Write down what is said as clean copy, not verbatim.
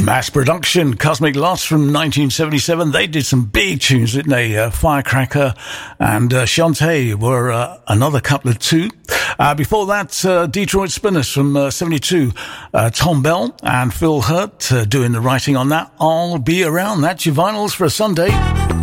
Mass Production, Cosmic Loss from 1977. They did some big tunes, didn't they? Firecracker and Shantae were another couple of two. Before that, Detroit Spinners from 72. Tom Bell and Phil Hurt doing the writing on that. I'll Be Around. That's your vinyls for a Sunday.